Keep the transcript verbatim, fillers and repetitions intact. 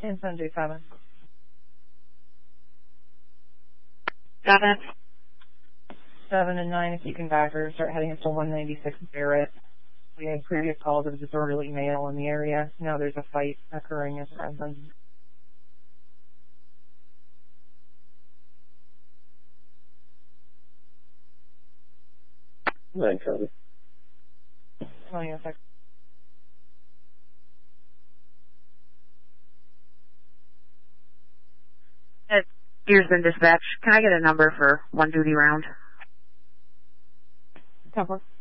And Sunday seven. Seven. Seven and nine, if you can back her, start heading up to one ninety-six Barrett. We had previous calls of a disorderly male in the area. Now there's a fight occurring at present. Nine, copy. twenty oh six. Here's been dispatched. Can I get a number for one duty round? Cover.